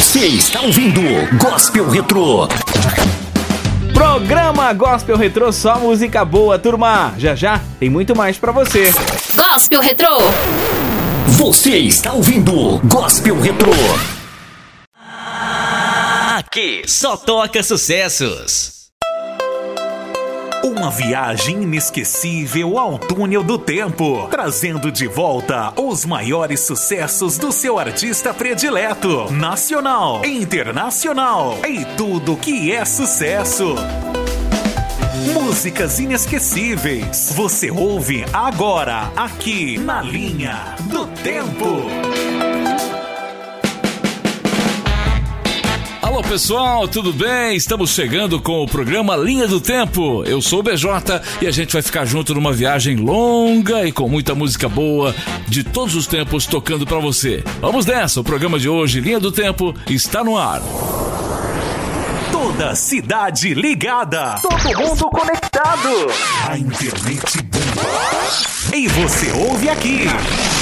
Você está ouvindo Gospel Retrô. Programa Gospel Retrô, só música boa, turma. Já já tem muito mais pra você. Gospel Retrô. Você está ouvindo Gospel Retrô. Aqui só toca sucessos. Uma viagem inesquecível ao túnel do tempo, trazendo de volta os maiores sucessos do seu artista predileto, nacional, internacional e tudo que é sucesso. Músicas inesquecíveis, você ouve agora aqui na Linha do Tempo. Alô pessoal, tudo bem? Estamos chegando com o programa Linha do Tempo. Eu sou o BJ e a gente vai ficar junto numa viagem longa e com muita música boa de todos os tempos tocando pra você. Vamos nessa, o programa de hoje, Linha do Tempo, está no ar. Toda cidade ligada, todo mundo conectado. A internet bomba. E você ouve aqui